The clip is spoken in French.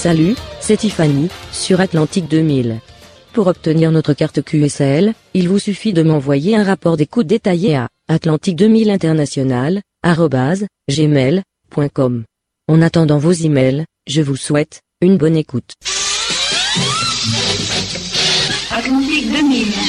Salut, c'est Tiffany, sur Atlantique 2000. Pour obtenir notre carte QSL, il vous suffit de m'envoyer un rapport d'écoute détaillé à atlantique2000international@gmail.com. En attendant vos emails, je vous souhaite une bonne écoute. Atlantique 2000.